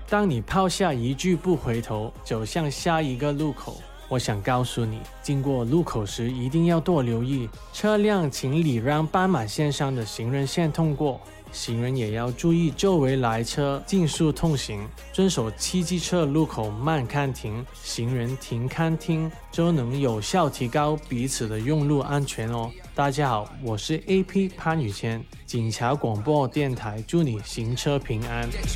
当你抛下一句不回头，走向下一个路口，我想告诉你，经过路口时一定要多留意，车辆请礼让斑马线上的行人线通过，行人也要注意周围来车尽速通行，遵守汽机车路口慢看停，行人停看听，就能有效提高彼此的用路安全哦。大家好，我是 AP 潘宇谦，警察广播电台，祝你行车平安。